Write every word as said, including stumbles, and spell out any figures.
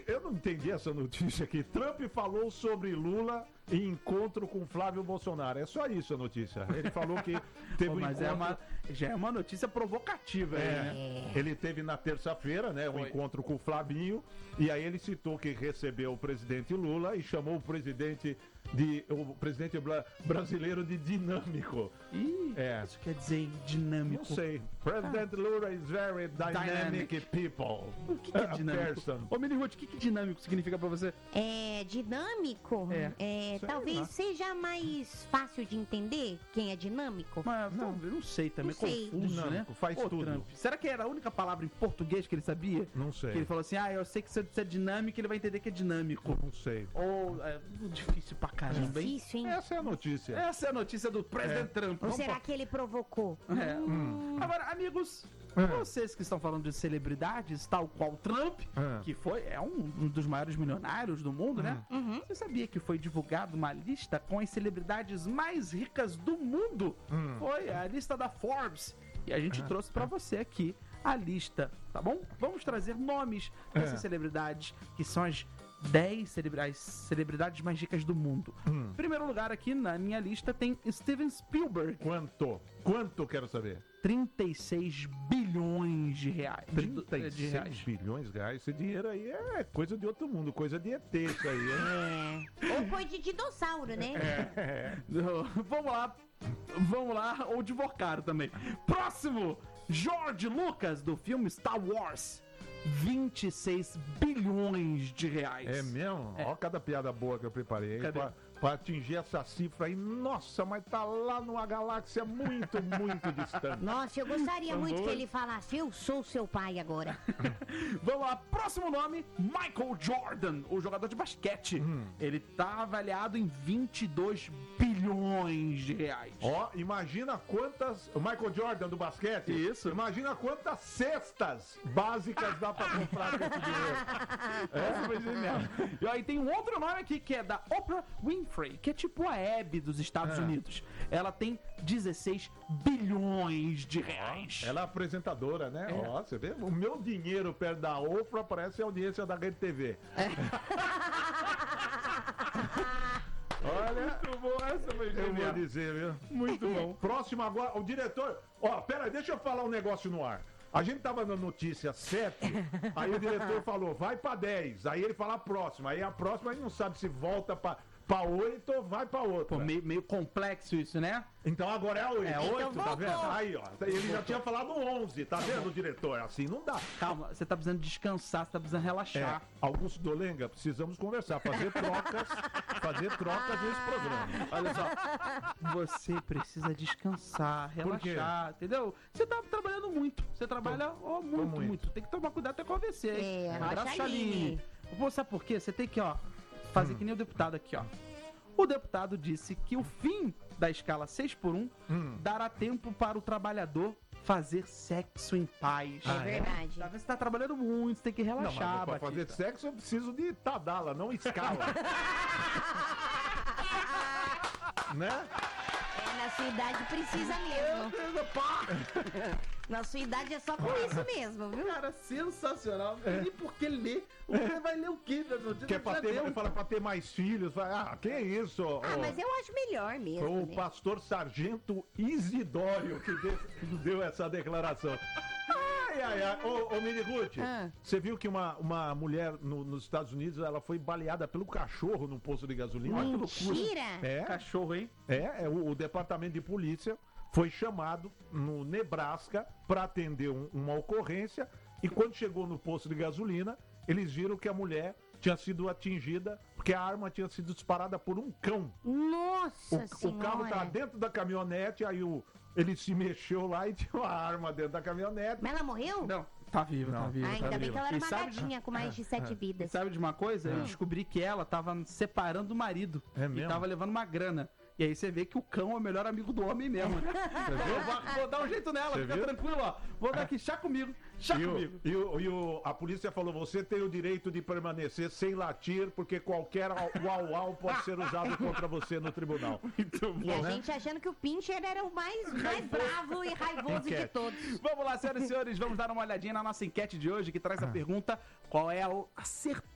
eu não entendi essa notícia aqui. Trump falou sobre Lula em encontro com Flávio Bolsonaro. É só isso a notícia. Ele falou que teve Pô, um mas encontro... é uma, já é uma notícia provocativa, É, né? ele teve na terça-feira, né, o Foi. encontro com o Flavinho, e aí ele citou que recebeu o presidente Lula e chamou o presidente de o presidente bra- brasileiro de dinâmico. Ih, É. isso quer dizer hein, dinâmico. Não sei. President Lula is very dynamic, Dynamic. people. O que, que é A dinâmico? person. Ô, Mini Ruth, o que, que dinâmico significa pra você? É dinâmico? É. É, Sei talvez lá. seja mais fácil de entender quem é dinâmico. Mas, não, eu não sei também, Não sei. confuso, Dinâmico, né? faz Ô, tudo. Trump, será que era a única palavra em português que ele sabia? Não sei. Que ele falou assim, ah, eu sei que se é dinâmico, ele vai entender que é dinâmico. Não sei. Ou, é difícil pra caramba, hein? Difícil, hein? Essa é a notícia. Essa é a notícia do presidente É. Trump. Ou Vamos será pra- que ele provocou? É. Hum. Agora, amigos, É. vocês que estão falando de celebridades, tal qual Trump, É. que foi é um, um dos maiores milionários do mundo, né? Uhum. Você sabia que foi divulgada uma lista com as celebridades mais ricas do mundo? Hum. Foi a lista da Forbes. E a gente trouxe pra você aqui a lista, tá bom? Vamos trazer nomes dessas É. celebridades que são as dez celebridades, celebridades mais ricas do mundo. Hum. Em primeiro lugar aqui na minha lista tem Steven Spielberg, Quanto? Quanto eu quero saber? trinta e seis bilhões de reais. De, trinta e de seis reais. bilhões de reais. Esse dinheiro aí é coisa de outro mundo, coisa de E T isso aí. hein? É. Ou coisa de dinossauro, né? É. Vamos lá, vamos lá, ou de Vocaro também. Próximo, George Lucas, do filme Star Wars. vinte e seis bilhões de reais. É mesmo? É. Ó cada piada boa que eu preparei Cadê? pra, pra atingir essa cifra aí. Nossa, mas tá lá numa galáxia muito, muito distante. Nossa, eu gostaria Por muito favor. que ele falasse, eu sou seu pai agora. Vamos lá, próximo nome, Michael Jordan, o jogador de basquete. Hum. Ele tá avaliado em vinte e dois bilhões de reais. Ó, imagina quantas... O Michael Jordan do basquete. Isso. Imagina quantas cestas básicas dá pra comprar com esse dinheiro. Essa foi genial. E aí tem um outro nome aqui que é da Oprah Winfrey, que é tipo a Hebe dos Estados É. Unidos. Ela tem dezesseis bilhões de reais. Ela é apresentadora, né? É. Ó, você vê? O meu dinheiro perto da Oprah parece a audiência da Rede T V. Olha, Muito bom, essa foi eu vou genial. dizer, viu? Muito bom. Próximo agora, o diretor... Ó, pera aí, deixa eu falar um negócio no ar. A gente tava na notícia sete, aí o diretor falou, vai pra dez. Aí ele fala a próxima. Aí a próxima a gente não sabe se volta pra, pra oito ou vai pra outra. Pô, meio, meio complexo isso, né? Então agora é a oito. É Então oito, tá voltou. vendo? Aí, ó. Ele já tinha falado onze, tá vendo, diretor? Assim não dá. Calma, você tá precisando descansar, você tá precisando É, relaxar. Augusto Dolenga, precisamos conversar, fazer trocas, fazer trocas nesse programa. Olha só, você precisa descansar, Por quê? relaxar, entendeu? Você tá trabalhando muito, você trabalha ó, muito, muito. muito, Tem que tomar cuidado até com a A V C, hein? É, Abraço, Rocha Chaline. Aline. Pô, sabe por quê? Você tem que, ó, fazer que nem o deputado aqui, ó. O deputado disse que o fim da escala seis por um Hum. dará tempo para o trabalhador fazer sexo em paz. É verdade. Tá vendo? Você tá trabalhando muito, você tem que Não, mas relaxar, pra fazer Batista. sexo eu preciso de Tadala, não escala. Né? É, na sua idade precisa mesmo. Na sua idade é só por isso mesmo, viu? Cara, sensacional. Não tem nem por que ler. O cara vai ler o quê? Meu Deus? Que é pra Já ter, deu. fala pra ter mais filhos. Fala, ah, que isso? Ah, ó. mas eu acho melhor mesmo. Foi o né? pastor Sargento Isidório que deu, que deu essa declaração. Ai, ai, ai. Ô, ô Mini Ruth, Ah. você viu que uma, uma mulher no- nos Estados Unidos, ela foi baleada pelo cachorro num posto de gasolina? Olha que loucura. Mentira! É, Cachorro, hein? é, é o, o departamento de polícia foi chamado no Nebraska para atender um- uma ocorrência e quando chegou no posto de gasolina, eles viram que a mulher tinha sido atingida porque a arma tinha sido disparada por um cão. Nossa O, o senhora! carro estava dentro da caminhonete, aí o, ele se mexeu lá e tinha uma arma dentro da caminhonete. Mas ela morreu? Não, tá viva, Não. tá viva. Ah, tá ainda bem viva. que ela era E uma sabe, gatinha com mais de sete e vidas. sabe de uma coisa? Eu descobri que ela tava separando do marido. É E mesmo? tava levando uma grana. E aí você vê que o cão é o melhor amigo do homem mesmo. né? Eu vou, vou dar um jeito nela, Você fica viu? tranquilo, ó. Vou dar aqui, chá comigo, chá E, o, comigo. e, o, e o- a polícia falou: você tem o direito de permanecer sem latir, porque qualquer uau-uau pode ser usado contra você no tribunal. Muito E bom. a gente achando que o Pincher era o mais, mais bravo e raivoso de Enquete. todos. Vamos lá, senhoras e senhores, vamos dar uma olhadinha na nossa enquete de hoje que traz a pergunta: qual é a, o- a certeza